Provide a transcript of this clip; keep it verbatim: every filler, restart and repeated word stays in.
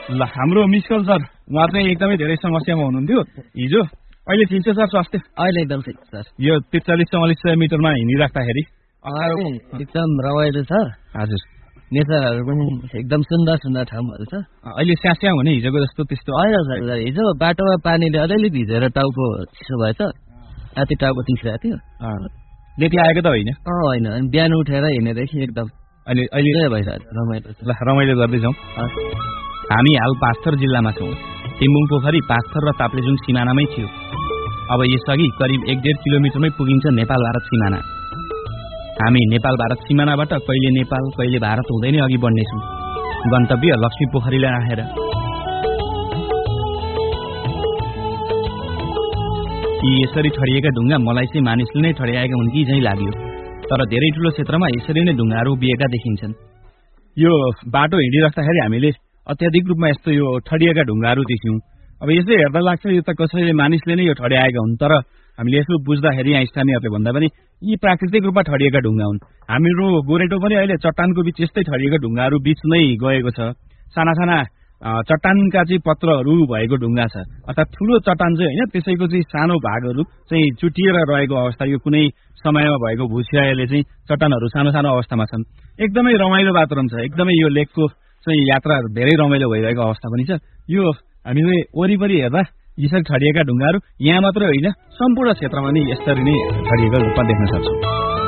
ल हाम्रो miss call sir उहाँ चाहिँ एकदमै धेरै समस्यामा हुनुहुन्थ्यो हिजो अहिले ठिक छ सर स्वास्थ्य अहिले एकदम ठिक सर यो त्रिचालिस चौवालिस सय मिटरमा हिँडिराख्दाखेरि एकदम रमाइलो छ हजुर नेचरहरू पनि एकदम सुन्दर सुन्दर ठाउँहरू छ अहिले स्यास्या हुने हिजोको जस्तो त्यस्तो होइन सर हिजो बाटोमा पानीले अलिअलि भिजेर टाउको चिसो भएछ राति टाउको चिसो थियो लेटी आएको त होइन होइन बिहान उठेर हिँडेदेखि एकदम अहिले अहिले भइरहेको रमाइलो ल रमाइलो गर्दै जाउँ हामी हाल पाँचथर जिल्लामा छौँ टिम्बुङ पोखरी पाँचथर र ताप्लेजुङ सिमानामै थियो अब यसअघि करिब एक डेढ किलोमिटरमै पुगिन्छ नेपाल भारत सिमाना हामी नेपाल भारत सिमानाबाट कहिले नेपाल कहिले भारत हुँदै नै अघि बढ्नेछौँ गन्तव्य लक्ष्मी पोखरीलाई राखेर यी यसरी ठडिएका ढुङ्गा मलाई चाहिँ मानिसले नै ठड्याएका हुन् कि झैँ लाग्यो तर धेरै ठुलो क्षेत्रमा यसरी नै ढुङ्गाहरू उभिएका देखिन्छन् यो बाटो हिँडिराख्दाखेरि हामीले अत्याधिक रूपमा यस्तो यो ठडिएका ढुङ्गाहरू देख्यौँ अब यसो हेर्दा लाग्छ यो त कसैले मानिसले नै यो ठड्याएका हुन् तर हामीले यसो बुझ्दाखेरि यहाँ स्थानीयहरूले भन्दा पनि यी प्राकृतिक रूपमा ठडिएका ढुङ्गा हुन् हाम्रो गोरेटो पनि अहिले चट्टानको बीच यस्तै ठडिएका ढुङ्गाहरू बीच नै गएको छ साना साना चट्टानका चाहिँ पत्रहरू भएको ढुङ्गा छ अर्थात् ठुलो चट्टान चाहिँ होइन त्यसैको चाहिँ सानो भागहरू चाहिँ चुटिएर रहेको अवस्था यो कुनै समयमा भएको भूस्याले चाहिँ चट्टानहरू सानो सानो अवस्थामा छन् एकदमै रमाइलो वातावरण छ एकदमै यो लेकको चाहिँ यात्रा धेरै रमाइलो भइरहेको अवस्था पनि छ यो हामीले वरिपरि हेर्दा यसरी ठडिएका ढुङ्गाहरू यहाँ मात्रै होइन सम्पूर्ण क्षेत्रमा नै यसरी नै ठडिएका रूपमा देख्न सक्छौँ।